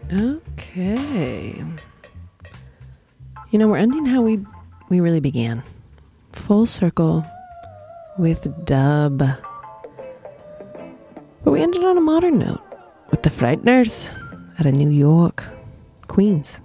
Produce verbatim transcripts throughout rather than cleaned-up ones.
Okay. You know, we're ending how we we really began. Full circle with dub. But we ended on a modern note with the Frighteners out of New York, Queens,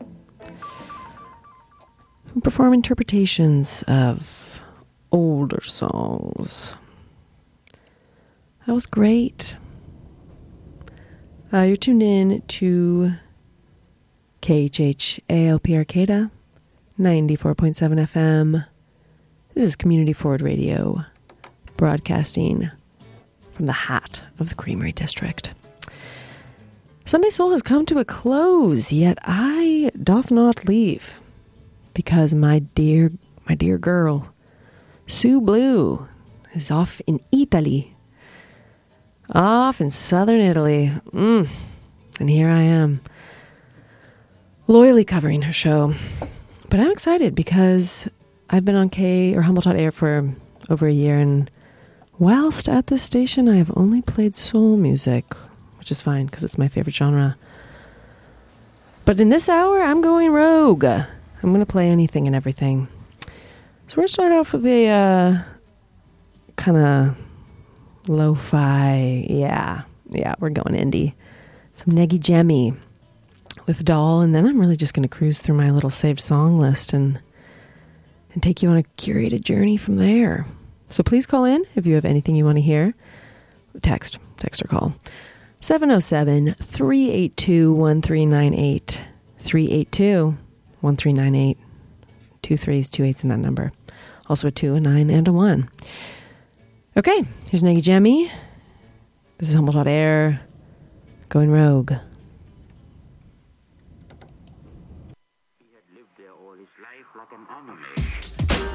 who perform interpretations of older songs. That was great. Uh, you're tuned in to K H H A L P Arcata, ninety-four point seven F M. This is Community Forward Radio, broadcasting from the heart of the Creamery District. Sunday Soul has come to a close, yet I doth not leave, because my dear, my dear girl, Sue Blue, is off in Italy. Off in southern Italy. Mm. And here I am, loyally covering her show. But I'm excited because I've been on K or Humble Air for over a year, and whilst at this station, I have only played soul music, which is fine because it's my favorite genre. But in this hour, I'm going rogue. I'm going to play anything and everything. So we're going to start off with a uh, kind of lo-fi. Yeah, yeah, we're going indie. Some Neggy Jemmy with Doll, and then I'm really just going to cruise through my little saved song list and and take you on a curated journey from there. So please call in if you have anything you want to hear. Text, text or call. seven oh seven, three eight two, one three nine eight. three eight two, one three nine eight. Two threes, two eights in that number. Also a two, a nine, and a one. Okay, here's Neggy Jemmy. This is Humble Air, going rogue. He had lived there all his life like an animal.